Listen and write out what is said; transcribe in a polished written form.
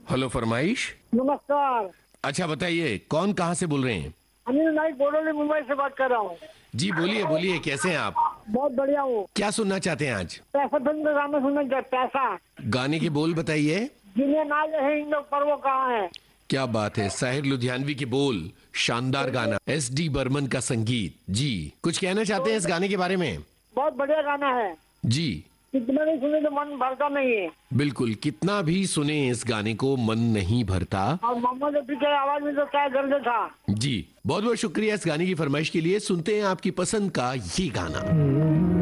Hello, फरमाइश। नमस्कार। अच्छा बताइए, कौन कहाँ से बोल रहे हैं? अनिल नाइक बोडोली मुंबई से बात कर रहा हूँ। जी बोलिए बोलिए, कैसे हैं आप? बहुत बढ़िया हूँ। क्या सुनना चाहते हैं आज? पैसा फिल्म का गाना सुनना चाहते, पैसा। गाने के बोल बताइए। जिन्हें ना है इन लोग पर वो कहाँ है। क्या बात है, साहिर लुधियानवी के बोल, शानदार गाना, एस.डी. बर्मन का संगीत। जी, कुछ कहना चाहते हैं इस गाने के बारे में? बहुत बढ़िया गाना है जी कितना भी सुने तो मन भरता नहीं है। बिल्कुल, कितना भी सुने इस गाने को मन नहीं भरता। और मोहम्मद रफी की आवाज में तो क्या दर्द था। जी, बहुत बहुत शुक्रिया इस गाने की फरमाइश के लिए। सुनते हैं आपकी पसंद का ये गाना।